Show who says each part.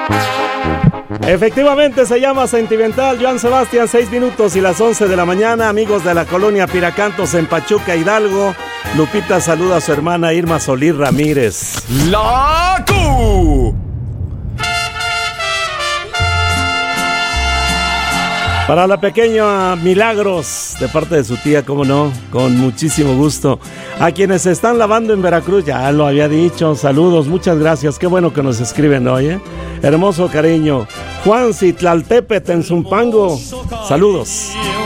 Speaker 1: Efectivamente se llama Sentimental. Joan Sebastián, 6 minutos y las 11 de la mañana. Amigos de la colonia Piracantos en Pachuca, Hidalgo. Lupita saluda a su hermana Irma Solís Ramírez.
Speaker 2: ¡La Q!
Speaker 1: Para la pequeña Milagros, de parte de su tía, cómo no, con muchísimo gusto. A quienes se están lavando en Veracruz, ya lo había dicho, saludos, muchas gracias, qué bueno que nos escriben hoy, ¿eh? Hermoso cariño. Juan Citlaltépetl en Zumpango, saludos.